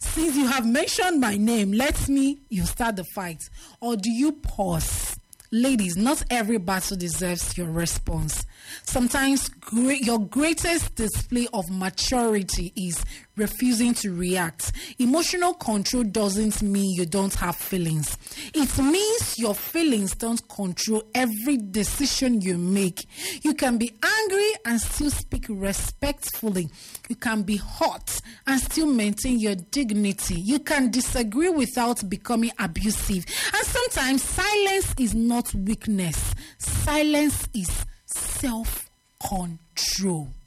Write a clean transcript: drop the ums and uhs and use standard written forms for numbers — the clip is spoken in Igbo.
Since you have mentioned my name, let me, you start the fight. Or do you pause? Ladies, not every battle deserves your response. Sometimes your greatest display of maturity is refusing to react. Emotional control doesn't mean you don't have feelings. It means your feelings don't control every decision you make. You can be angry and still speak respectfully. You can be hot and still maintain your dignity. You can disagree without becoming abusive. And sometimes silence is not weakness. Silence is self-control.